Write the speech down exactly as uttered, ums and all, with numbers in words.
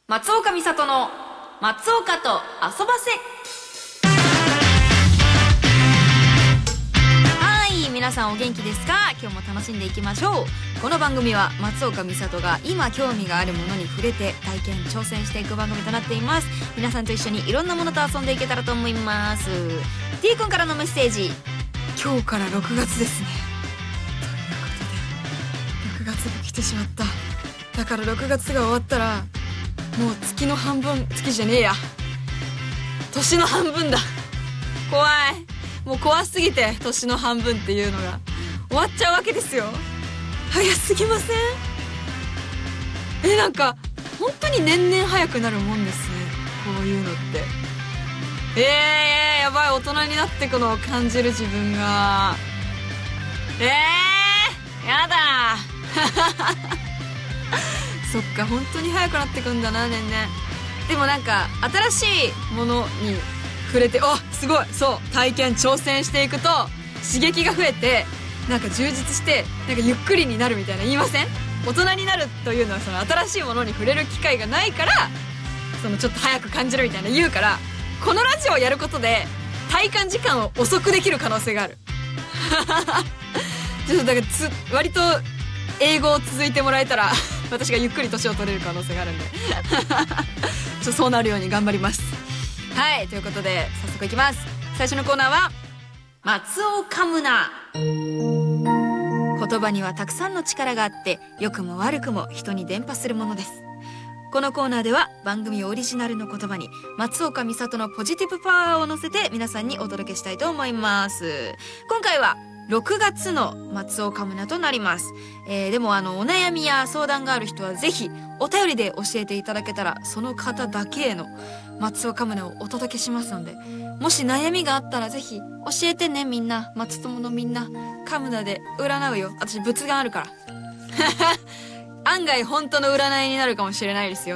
松岡美里の松岡と遊ばせ。はい、皆さんお元気ですか？今日も楽しんでいきましょう。この番組は松岡美里が今興味があるものに触れて体験挑戦していく番組となっています。皆さんと一緒にいろんなものと遊んでいけたらと思います。 T 君からのメッセージ。今日からろくがつですね。ということでろくがつが来てしまった。だからろくがつが終わったらもう月の半分、月じゃねえや、年の半分だ。怖い。もう怖すぎて年の半分っていうのが終わっちゃうわけですよ。早すぎません？え、なんか本当に年々早くなるもんですね、こういうのって。えー、やばい。大人になってくのを感じる自分が。えー、やだそっか、本当に早くなってくんだな、年々。でもなんか新しいものに触れて、あ、すごい、そう体験挑戦していくと刺激が増えて、なんか充実して、なんかゆっくりになるみたいな言いません？大人になるというのはその新しいものに触れる機会がないから、そのちょっと早く感じるみたいな言うから、このラジオをやることで体感時間を遅くできる可能性があるちょっとだからつ割と英語を続いてもらえたら私がゆっくり年を取れる可能性があるんでちょっとそうなるように頑張ります。はい、ということで早速いきます。最初のコーナーは松尾カムナ。言葉にはたくさんの力があって、良くも悪くも人に伝播するものです。このコーナーでは番組オリジナルの言葉に松岡美里のポジティブパワーを乗せて皆さんにお届けしたいと思います。今回はろくがつの松岡ムナとなります。えー、でもあのお悩みや相談がある人はぜひお便りで教えていただけたら、その方だけへの松岡ムナをお届けしますので、もし悩みがあったらぜひ教えてね。みんな、松友のみんな、カムナで占うよ。私仏眼あるから案外本当の占いになるかもしれないですよ。